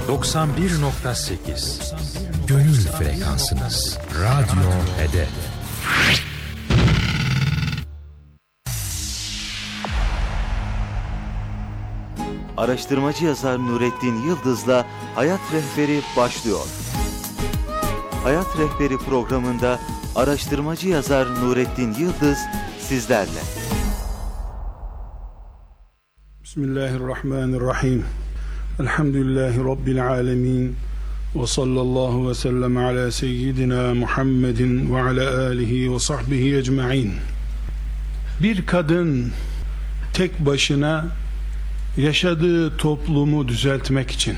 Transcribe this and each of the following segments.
91.8 Gönül frekansınız. Radyo Hedef. Araştırmacı yazar Nurettin Yıldız'la Hayat Rehberi başlıyor. Hayat Rehberi programında araştırmacı yazar Nurettin Yıldız sizlerle. Bismillahirrahmanirrahim. Elhamdülillahi Rabbil alemin. Ve sallallahu ve sellem ala seyyidina Muhammedin ve ala alihi ve sahbihi ecma'in. Bir kadın tek başına yaşadığı toplumu düzeltmek için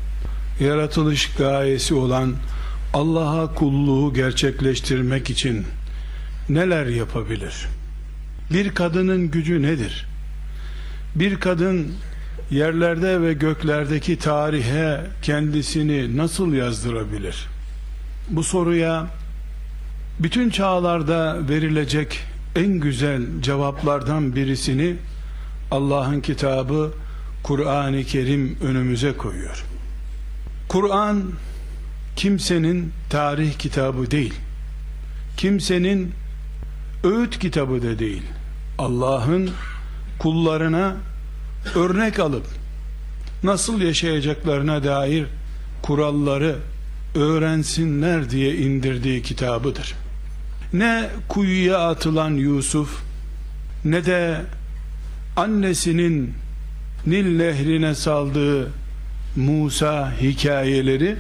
yaratılış gayesi olan Allah'a kulluğu gerçekleştirmek için neler yapabilir? Bir kadının gücü nedir? Bir kadın yerlerde ve göklerdeki tarihe kendisini nasıl yazdırabilir? Bu soruya bütün çağlarda verilecek en güzel cevaplardan birisini Allah'ın kitabı Kur'an-ı Kerim önümüze koyuyor. Kur'an kimsenin tarih kitabı değil, kimsenin öğüt kitabı da değil. Allah'ın kullarına örnek alıp nasıl yaşayacaklarına dair kuralları öğrensinler diye indirdiği kitabıdır. Ne kuyuya atılan Yusuf, ne de annesinin Nil nehrine saldığı Musa hikayeleri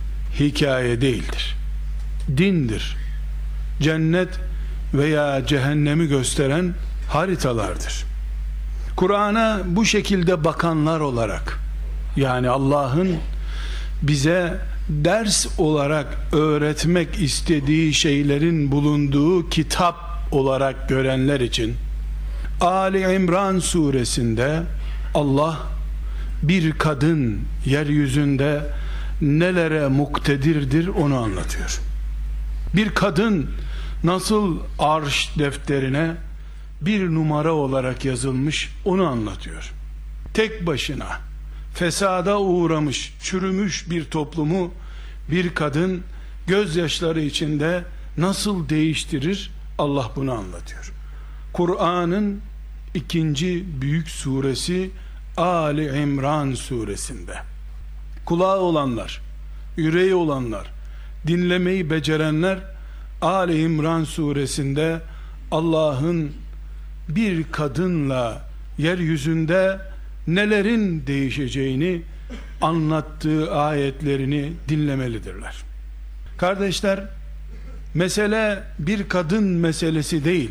hikaye değildir. Dindir. Cennet veya cehennemi gösteren haritalardır. Kur'an'a bu şekilde bakanlar olarak, yani Allah'ın bize ders olarak öğretmek istediği şeylerin bulunduğu kitap olarak görenler için Ali İmran suresinde Allah bir kadın yeryüzünde nelere muktedirdir onu anlatıyor. Bir kadın nasıl arş defterine bir numara olarak yazılmış onu anlatıyor. Tek başına fesada uğramış, çürümüş bir toplumu bir kadın gözyaşları içinde nasıl değiştirir? Allah bunu anlatıyor. Kur'an'ın ikinci büyük suresi Ali İmran suresinde. Kulağı olanlar, yüreği olanlar, dinlemeyi becerenler Ali İmran suresinde Allah'ın bir kadınla yeryüzünde nelerin değişeceğini anlattığı ayetlerini dinlemelidirler. Kardeşler, mesele bir kadın meselesi değil.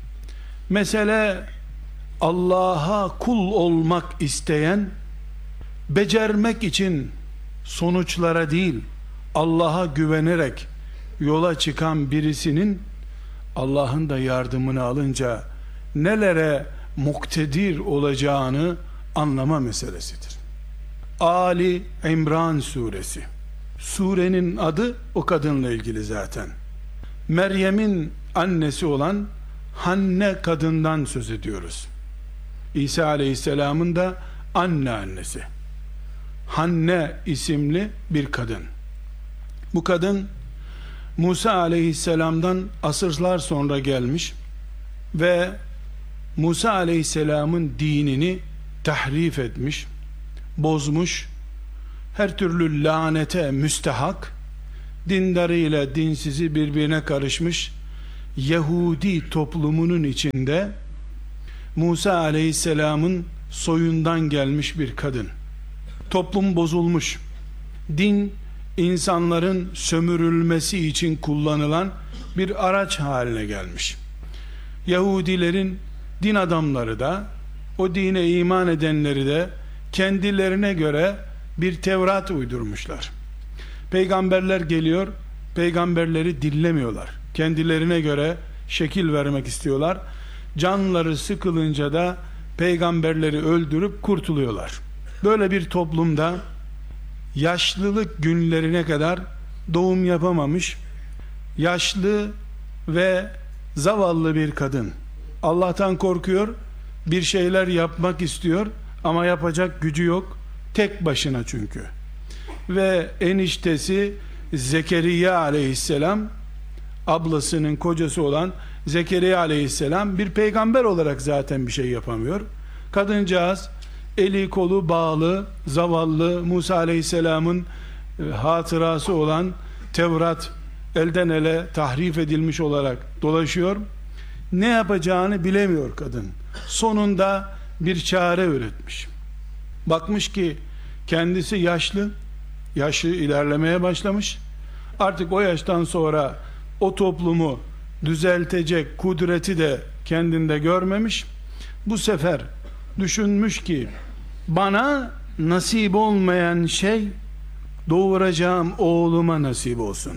Mesele Allah'a kul olmak isteyen, becermek için sonuçlara değil, Allah'a güvenerek yola çıkan birisinin Allah'ın da yardımını alınca nelere muktedir olacağını anlama meselesidir. Ali İmran suresi. Surenin adı o kadınla ilgili zaten. Meryem'in annesi olan Hanne kadından söz ediyoruz. İsa Aleyhisselam'ın da annesi. Hanne isimli bir kadın. Bu kadın Musa Aleyhisselam'dan asırlar sonra gelmiş ve Musa Aleyhisselam'ın dinini tahrif etmiş, bozmuş, her türlü lanete müstehak, dindarıyla dinsizi birbirine karışmış Yahudi toplumunun içinde Musa Aleyhisselam'ın soyundan gelmiş bir kadın. Toplum bozulmuş. Din insanların sömürülmesi için kullanılan bir araç haline gelmiş. Yahudilerin din adamları da, o dine iman edenleri de kendilerine göre bir Tevrat uydurmuşlar. Peygamberler geliyor, peygamberleri dinlemiyorlar. Kendilerine göre şekil vermek istiyorlar. Canları sıkılınca da peygamberleri öldürüp kurtuluyorlar. Böyle bir toplumda yaşlılık günlerine kadar doğum yapamamış, yaşlı ve zavallı bir kadın Allah'tan korkuyor, bir şeyler yapmak istiyor ama yapacak gücü yok, tek başına çünkü. ve eniştesi Zekeriya aleyhisselam, ablasının kocası olan Zekeriya aleyhisselam bir peygamber olarak zaten bir şey yapamıyor. Kadıncağız eli kolu bağlı, zavallı, Musa aleyhisselamın hatırası olan Tevrat elden ele tahrif edilmiş olarak dolaşıyor. Ne yapacağını bilemiyor kadın. Sonunda bir çare üretmiş. Bakmış ki kendisi yaşlı, yaşı ilerlemeye başlamış. Artık o yaştan sonra o toplumu düzeltecek kudreti de kendinde görmemiş. Bu sefer düşünmüş ki bana nasip olmayan şey doğuracağım oğluma nasip olsun.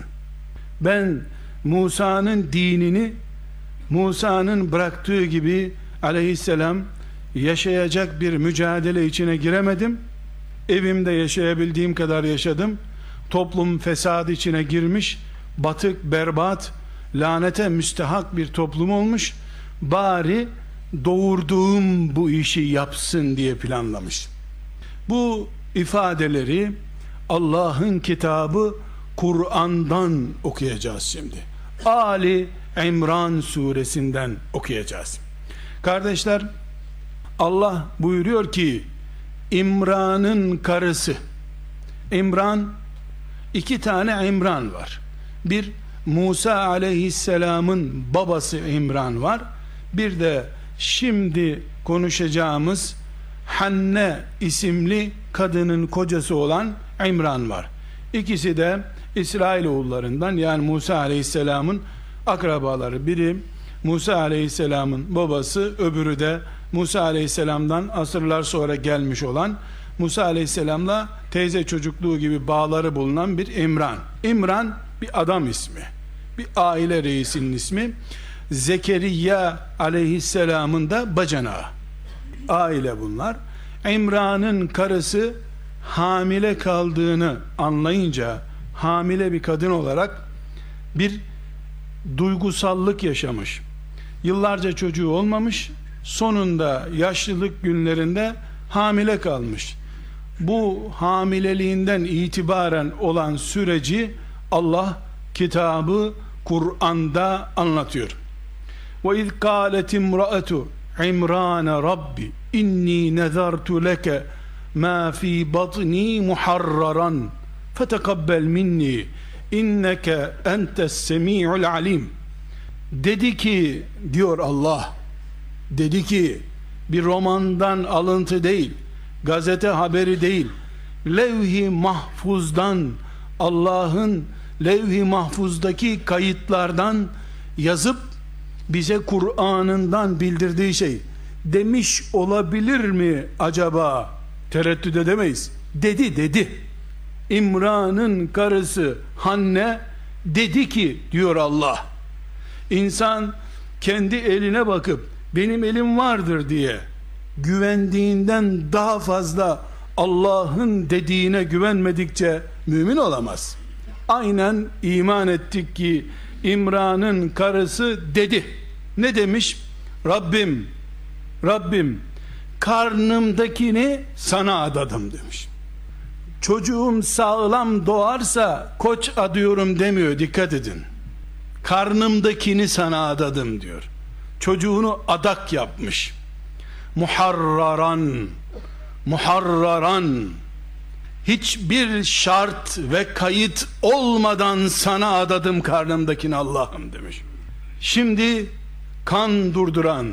Ben Musa'nın dinini Musa'nın bıraktığı gibi aleyhisselam yaşayacak bir mücadele içine giremedim. Evimde yaşayabildiğim kadar yaşadım. Toplum fesad içine girmiş, batık, berbat, lanete müstehak bir toplum olmuş. Bari doğurduğum bu işi yapsın diye planlamış. Bu ifadeleri Allah'ın kitabı Kur'an'dan okuyacağız şimdi. Ali İmran suresinden okuyacağız. Kardeşler, Allah buyuruyor ki İmran'ın karısı, İmran, iki tane İmran var. Bir Musa aleyhisselamın babası İmran var. Bir de şimdi konuşacağımız Hanne isimli kadının kocası olan İmran var. İkisi de İsrailoğullarından, yani Musa aleyhisselamın akrabaları. Biri Musa aleyhisselamın babası, öbürü de Musa aleyhisselamdan asırlar sonra gelmiş olan, Musa aleyhisselamla teyze çocukluğu gibi bağları bulunan bir İmran. İmran bir adam ismi, bir aile reisinin ismi. Zekeriya aleyhisselamın da bacanağı. Aile bunlar. İmran'ın karısı hamile kaldığını anlayınca, hamile bir kadın olarak bir duygusallık yaşamış. Yıllarca çocuğu olmamış, sonunda yaşlılık günlerinde hamile kalmış. Bu hamileliğinden itibaren olan süreci Allah kitabı Kur'an'da anlatıyor. Ve iz kâlet imra'atu İmrâne Rabbi inni nezartu leke ma fi batni muharraran fetekabbel minni inneke entes semi'ul alim. Dedi ki, diyor Allah, dedi ki, bir romandan alıntı değil, gazete haberi değil, levh-i mahfuzdan, Allah'ın levh-i mahfuzdaki kayıtlardan yazıp bize Kur'an'ından bildirdiği şey demiş olabilir mi acaba? Tereddüt edemeyiz. Dedi. İmran'ın karısı Hanne dedi ki, diyor Allah. İnsan kendi eline bakıp benim elim vardır diye güvendiğinden daha fazla Allah'ın dediğine güvenmedikçe mümin olamaz. Aynen iman ettik ki İmran'ın karısı dedi. Ne demiş? Rabbim karnımdakini sana adadım demiş. Çocuğum sağlam doğarsa koç adıyorum demiyor, dikkat edin. Karnımdakini sana adadım diyor. Çocuğunu adak yapmış. Muharraran, hiçbir şart ve kayıt olmadan sana adadım karnımdakini Allah'ım demiş. Şimdi kan durduran,